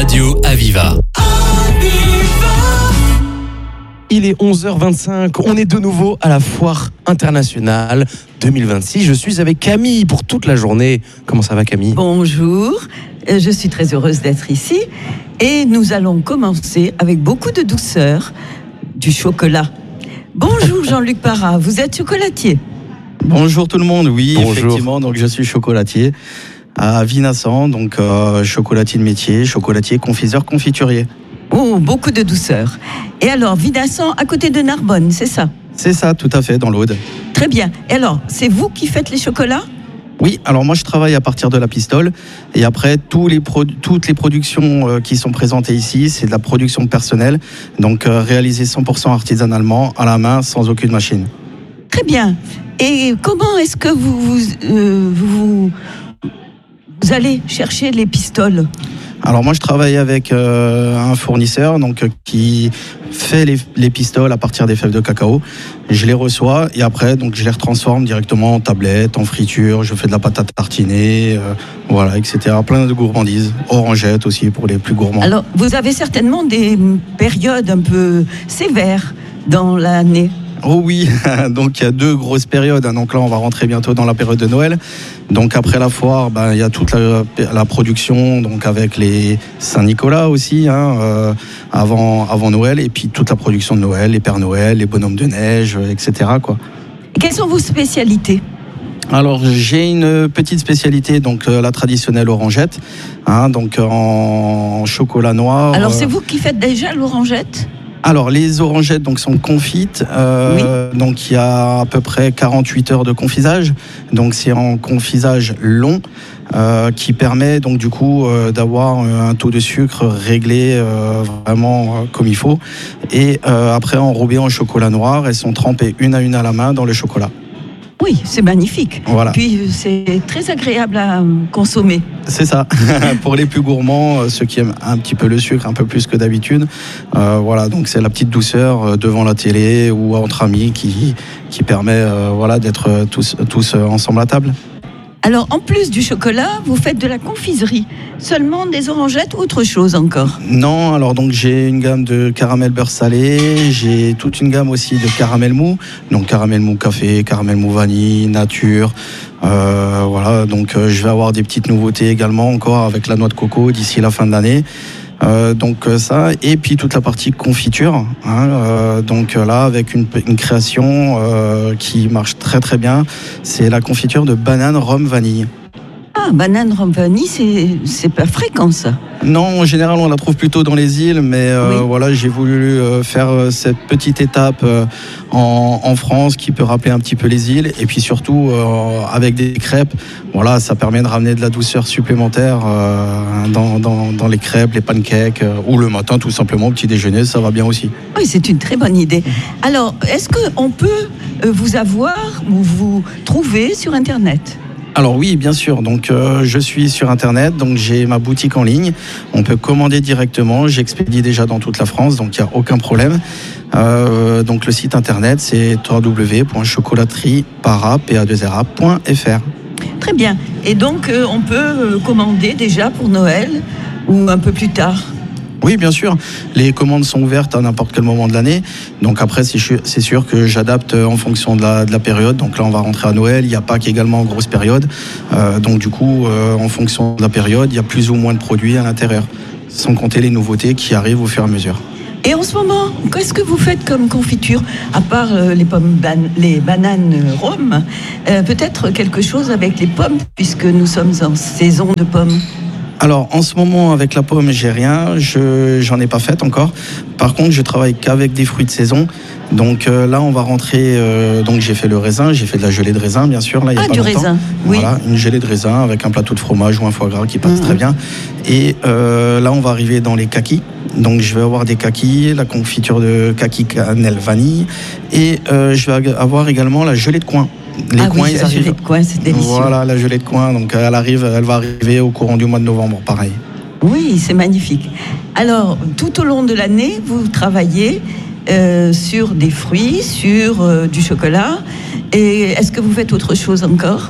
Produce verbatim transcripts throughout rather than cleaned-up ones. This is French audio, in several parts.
Radio Aviva. Il est onze heures vingt-cinq, on est de nouveau à la Foire Internationale deux mille vingt-six. Je suis avec Camille pour toute la journée. Comment ça va, Camille ? Bonjour, je suis très heureuse d'être ici. Et nous allons commencer avec beaucoup de douceur, du chocolat. Bonjour Jean-Luc Parra, vous êtes chocolatier ? Bonjour tout le monde, oui, Bonjour. Effectivement, donc je suis chocolatier à Vinassan, donc euh, chocolatier de métier, chocolatier, confiseur, confiturier. Oh, beaucoup de douceur. Et alors, Vinassan, à côté de Narbonne, c'est ça ? C'est ça, tout à fait, dans l'Aude. Très bien. Et alors, c'est vous qui faites les chocolats ? Oui, alors moi je travaille à partir de la pistole et après tous les pro- toutes les productions euh, qui sont présentées ici, c'est de la production personnelle, donc euh, réalisée cent pour cent artisanalement, à la main, sans aucune machine. Très bien. Et comment est-ce que vous, vous, euh, vous, vous allez chercher les pistoles ? Alors moi je travaille avec euh, un fournisseur donc euh, qui fait les, les pistoles à partir des fèves de cacao. Je les reçois et après donc je les retransforme directement en tablettes, en friture. Je fais de la pâte à tartiner, euh, voilà, et cetera. Plein de gourmandises, orangettes aussi pour les plus gourmands. Alors, vous avez certainement des périodes un peu sévères dans l'année. Oh oui, donc il y a deux grosses périodes. Donc là, on va rentrer bientôt dans la période de Noël. Donc après la foire, ben, il y a toute la, la production, donc avec les Saint-Nicolas aussi, hein, euh, avant, avant Noël, et puis toute la production de Noël, les Pères Noël, les bonhommes de neige, et cetera, quoi. Quelles sont vos spécialités ? Alors j'ai une petite spécialité, donc euh, la traditionnelle orangette, hein, donc en chocolat noir. Alors, c'est euh, vous qui faites déjà l'orangette ? Alors les orangettes donc sont confites, euh, oui. Donc il y a à peu près quarante-huit heures de confisage, donc c'est en confisage long euh, qui permet donc du coup euh, d'avoir un taux de sucre réglé euh, vraiment euh, comme il faut, et euh, après enrobées en chocolat noir, elles sont trempées une à une à la main dans le chocolat. Oui, c'est magnifique. Voilà. Puis c'est très agréable à consommer. C'est ça. Pour les plus gourmands, ceux qui aiment un petit peu le sucre, un peu plus que d'habitude, euh, voilà. Donc c'est la petite douceur devant la télé ou entre amis qui qui permet, euh, voilà, d'être tous tous ensemble à table. Alors, en plus du chocolat, vous faites de la confiserie. Seulement des orangettes ou autre chose encore ? Non, alors donc j'ai une gamme de caramel beurre salé, j'ai toute une gamme aussi de caramel mou, donc caramel mou café, caramel mou vanille, nature. Euh, voilà, donc euh, je vais avoir des petites nouveautés également encore avec la noix de coco d'ici la fin de l'année. Euh, donc euh, ça, et puis toute la partie confiture, hein, euh, donc euh, là avec une, une création euh, qui marche très très bien, c'est la confiture de banane rhum vanille. Ah, banane rhum vanille, c'est, c'est pas fréquent ça. Non, en général on la trouve plutôt dans les îles, mais euh, oui. Voilà, j'ai voulu euh, faire cette petite étape euh, en, en France qui peut rappeler un petit peu les îles, et puis surtout euh, avec des crêpes, voilà, ça permet de ramener de la douceur supplémentaire euh, dans, dans, dans les crêpes, les pancakes, euh, ou le matin tout simplement, au petit déjeuner, ça va bien aussi. Oui, c'est une très bonne idée. Alors, est-ce qu'on peut vous avoir ou vous trouver sur Internet ? Alors oui, bien sûr. Donc euh, je suis sur Internet, donc j'ai ma boutique en ligne. On peut commander directement. J'expédie déjà dans toute la France, donc il n'y a aucun problème. Euh, donc le site Internet, c'est w w w point chocolaterie para point f r. Très bien. Et donc euh, on peut commander déjà pour Noël ou un peu plus tard ? Oui, bien sûr. Les commandes sont ouvertes à n'importe quel moment de l'année. Donc après, c'est sûr que j'adapte en fonction de la, de la période. Donc là, on va rentrer à Noël. Il y a Pâques également en grosse période. Euh, donc du coup, euh, en fonction de la période, il y a plus ou moins de produits à l'intérieur. Sans compter les nouveautés qui arrivent au fur et à mesure. Et en ce moment, qu'est-ce que vous faites comme confiture ? À part euh, les pommes, ban- les bananes rhum, euh, peut-être quelque chose avec les pommes, puisque nous sommes en saison de pommes. Alors en ce moment avec la pomme j'ai rien, je j'en ai pas fait encore. Par contre je travaille qu'avec des fruits de saison. Donc euh, là on va rentrer. Euh, donc j'ai fait le raisin, j'ai fait de la gelée de raisin bien sûr là il y a ah, pas du longtemps. Raisin, oui. Voilà, une gelée de raisin avec un plateau de fromage ou un foie gras qui passe mmh. très bien. Et euh, là on va arriver dans les kakis. Donc je vais avoir des kakis, la confiture de kaki cannelle vanille et euh, je vais avoir également la gelée de coin. Les ah coins, oui, ils la arrivent. gelée de coin, c'est délicieux. Voilà, la gelée de coin, donc elle arrive, elle va arriver au courant du mois de novembre, pareil. Oui, c'est magnifique. Alors, tout au long de l'année, vous travaillez euh, sur des fruits, sur euh, du chocolat. Et est-ce que vous faites autre chose encore ?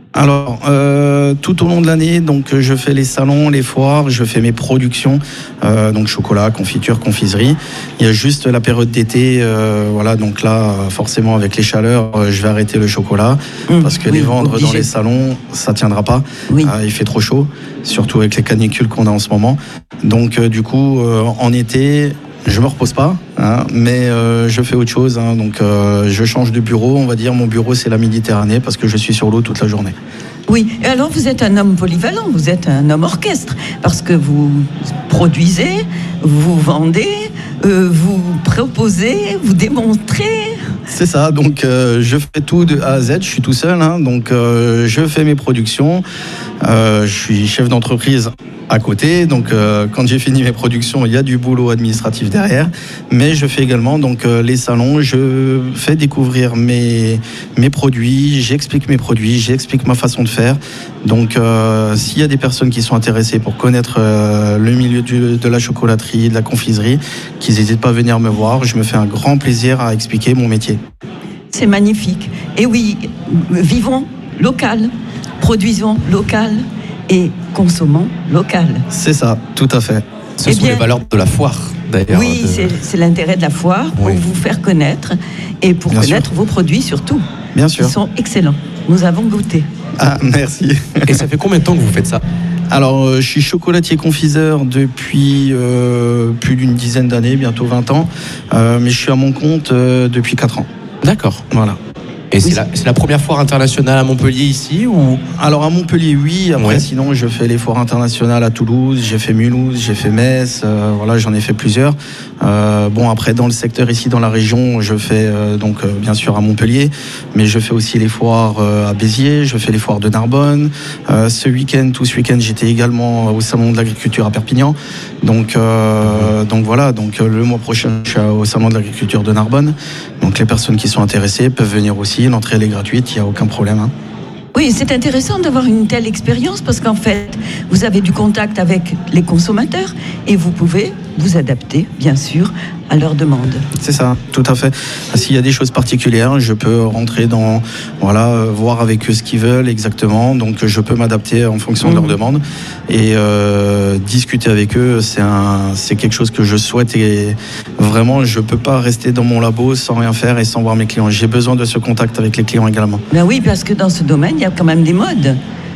Alors, euh, tout au long de l'année, donc je fais les salons, les foires, je fais mes productions, euh, donc chocolat, confiture, confiserie. Il y a juste la période d'été, euh, voilà, donc là, forcément, avec les chaleurs, euh, je vais arrêter le chocolat mmh, parce que oui, les vendre obligé. Dans les salons, ça tiendra pas. Oui. Euh, il fait trop chaud, surtout avec les canicules qu'on a en ce moment. Donc, euh, du coup, euh, en été, je me repose pas, hein, mais euh, je fais autre chose. Hein, donc, euh, je change de bureau. On va dire, mon bureau, c'est la Méditerranée parce que je suis sur l'eau toute la journée. Oui, et alors vous êtes un homme polyvalent, vous êtes un homme orchestre, parce que vous produisez, vous vendez, euh, vous proposez, vous démontrez. C'est ça, donc euh, je fais tout de A à Z, je suis tout seul, hein, donc euh, je fais mes productions, euh, je suis chef d'entreprise à côté, donc euh, quand j'ai fini mes productions, il y a du boulot administratif derrière, mais je fais également donc euh, les salons, je fais découvrir mes mes produits, j'explique mes produits, j'explique ma façon de faire. Donc euh, s'il y a des personnes qui sont intéressées pour connaître euh, le milieu du, de la chocolaterie, de la confiserie, qu'ils n'hésitent pas à venir me voir, je me fais un grand plaisir à expliquer mon métier. C'est magnifique. Et oui, vivons local, produisons local et consommons local. C'est ça, tout à fait. Ce eh sont bien, les valeurs de la foire, d'ailleurs. Oui, de... c'est, c'est l'intérêt de la foire pour oui. vous faire connaître et pour bien connaître sûr. Vos produits surtout. Bien sûr. Ils sont excellents. Nous avons goûté. Ah, merci. Et ça fait combien de temps que vous faites ça ? Alors, euh, je suis chocolatier confiseur depuis euh, plus d'une dizaine d'années, bientôt vingt ans. Euh, mais je suis à mon compte euh, depuis quatre ans. D'accord. Voilà. Et c'est, oui. la, c'est la première foire internationale à Montpellier ici ou... Alors à Montpellier, oui. Après, ouais. sinon, je fais les foires internationales à Toulouse, j'ai fait Mulhouse, j'ai fait Metz. Euh, voilà, j'en ai fait plusieurs. Euh, bon, après, dans le secteur ici, dans la région, je fais euh, donc euh, bien sûr à Montpellier, mais je fais aussi les foires euh, à Béziers, je fais les foires de Narbonne. Euh, ce week-end, tout ce week-end, j'étais également au salon de l'agriculture à Perpignan. Donc, euh, donc voilà. Donc euh, le mois prochain, je suis au salon de l'agriculture de Narbonne. Donc les personnes qui sont intéressées peuvent venir aussi. L'entrée elle est gratuite, il n'y a aucun problème. Hein. Oui, c'est intéressant d'avoir une telle expérience parce qu'en fait, vous avez du contact avec les consommateurs et vous pouvez vous adapter, bien sûr, à leurs demandes. C'est ça, tout à fait. S'il y a des choses particulières, je peux rentrer dans, voilà, euh, voir avec eux ce qu'ils veulent exactement. Donc, je peux m'adapter en fonction mmh. de leurs demandes et euh, discuter avec eux. C'est un, c'est quelque chose que je souhaite et vraiment, je peux pas rester dans mon labo sans rien faire et sans voir mes clients. J'ai besoin de ce contact avec les clients également. Ben oui, parce que dans ce domaine, il y a quand même des modes.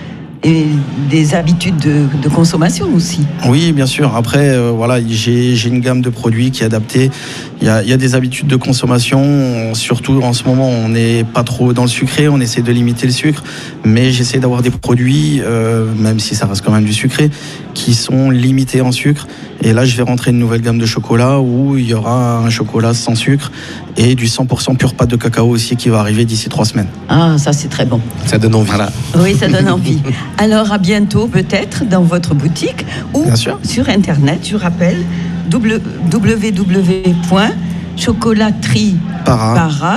Et des habitudes de, de consommation aussi. Oui, bien sûr. Après, euh, voilà, j'ai, j'ai une gamme de produits qui est adaptée. Il y a, il y a des habitudes de consommation. Surtout en ce moment, on n'est pas trop dans le sucré. On essaie de limiter le sucre, mais j'essaie d'avoir des produits, euh, même si ça reste quand même du sucré, qui sont limités en sucre. Et là, je vais rentrer une nouvelle gamme de chocolat où il y aura un chocolat sans sucre et du cent pour cent pure pâte de cacao aussi qui va arriver d'ici trois semaines. Ah, ça c'est très bon. Ça donne envie. Voilà. Oui, ça donne envie. Alors à bientôt peut-être dans votre boutique ou sur Internet. Je rappelle w w w point chocolaterie para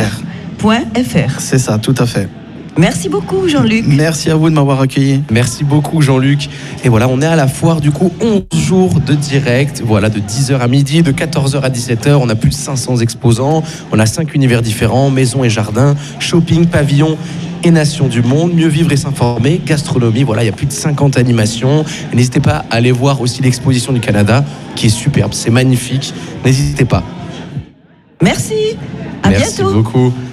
point f r. C'est ça, tout à fait. Merci beaucoup Jean-Luc. Merci à vous de m'avoir accueilli. Merci beaucoup Jean-Luc. Et voilà, on est à la foire du coup, onze jours de direct, voilà, de dix heures à midi, de quatorze heures à dix-sept heures. On a plus de cinq cents exposants, on a cinq univers différents, maison et jardin, shopping, pavillon et nations du monde, mieux vivre et s'informer, gastronomie, voilà, il y a plus de cinquante animations. Et n'hésitez pas à aller voir aussi l'exposition du Canada qui est superbe, c'est magnifique, n'hésitez pas. Merci, à Merci bientôt. Merci beaucoup.